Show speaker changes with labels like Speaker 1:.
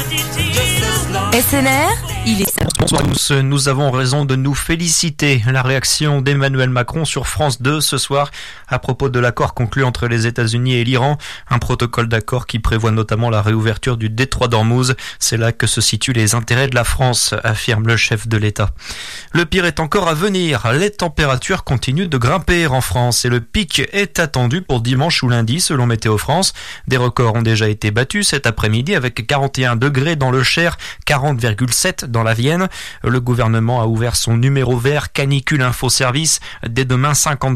Speaker 1: SNR, il est samedi.
Speaker 2: Bonsoir à tous, nous avons raison de nous féliciter. La réaction d'Emmanuel Macron sur France 2 ce soir à propos de l'accord conclu entre les États-Unis et l'Iran. Un protocole d'accord qui prévoit notamment la réouverture du détroit d'Ormuz. C'est là que se situent les intérêts de la France, affirme le chef de l'État. Le pire est encore à venir. Les températures continuent de grimper en France et le pic est attendu pour dimanche ou lundi selon Météo France. Des records ont déjà été battus cet après-midi avec 41 degrés dans le Cher, 40,7 dans la Vienne. Le gouvernement a ouvert son numéro vert canicule info service dès demain 50